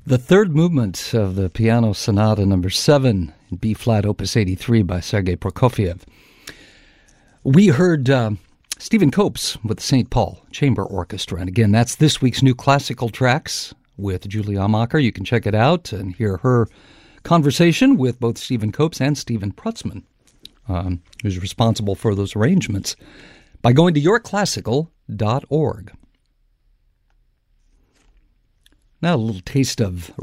The third movement of the Piano Sonata number 7 in B-flat, opus 83 by Sergei Prokofiev. We heard Stephen Copes with the St. Paul Chamber Orchestra. And again, that's this week's New Classical Tracks with Julie Amacher. You can check it out and hear her conversation with both Stephen Copes and Stephen Prutzman, who's responsible for those arrangements, by going to yourclassical.org. Now a little taste of